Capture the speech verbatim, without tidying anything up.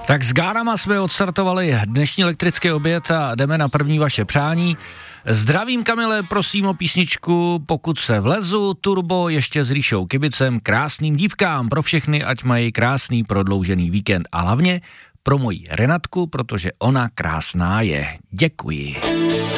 Tak s Gárama jsme odstartovali dnešní elektrický oběd a jdeme na první vaše přání. Zdravím Kamile, prosím o písničku Pokud se vlezu, Turbo ještě s Ríšou Kibicem, krásným dívkám pro všechny, ať mají krásný prodloužený víkend a hlavně pro moji Renatku, protože ona krásná je. Děkuji.